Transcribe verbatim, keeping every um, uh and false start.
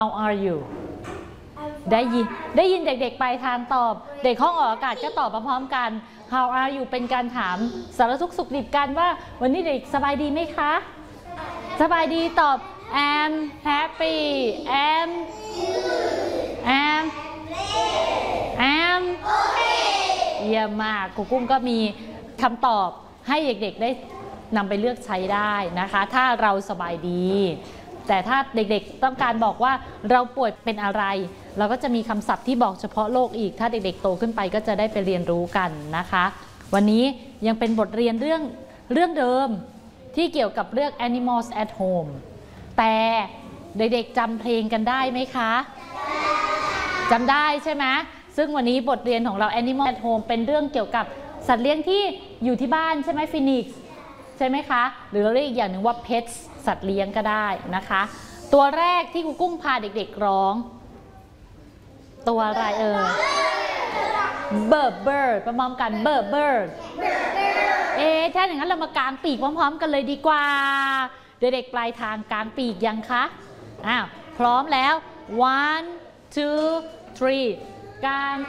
How are you ได้ยินได้ยินเด็กๆไปทางตอบเด็กห้องออกอากาศก็ตอบพร้อมๆกัน How are you เป็นการถามสารทุกข์สุขดิบกันว่าวันนี้เด็กสบายดีไหมคะสบายดีตอบ I'm happy I'm I'm I'm เยี่ยมมากครูกุ้งก็มีคำตอบให้เด็กๆได้นำไปเลือกใช้ได้นะคะถ้าเราสบายดีแต่ถ้าเด็กๆต้องการบอกว่าเราป่วยเป็นอะไรเราก็จะมีคำศัพท์ที่บอกเฉพาะโรคอีกถ้าเด็กๆโตขึ้นไปก็จะได้ไปเรียนรู้กันนะคะวันนี้ยังเป็นบทเรียนเรื่องเรื่องเดิมที่เกี่ยวกับเรื่อง Animals at Home แต่เด็กๆจำเพลงกันได้ไหมคะจำได้ใช่ไหมซึ่งวันนี้บทเรียนของเรา Animals at Home เป็นเรื่องเกี่ยวกับสัตว์เลี้ยงที่อยู่ที่บ้านใช่ไหมฟินิกซ์ใช่ไหมคะหรือเรียกอีกอย่างหนึ่งว่า pets สัตว์เลี้ยงก็ได้นะคะตัวแรกที่ครูกุ้งพาเด็กๆร้องตัวอะไรเอ่ย bird bird พร้อมๆกัน bird bird เอ๊ะถ้าอย่างนั้นเรามากางปีกพร้อมๆกันเลยดีกว่าเด็กๆปลายทางกางปีกยังคะอ้าวพร้อมแล้ว one two three กาง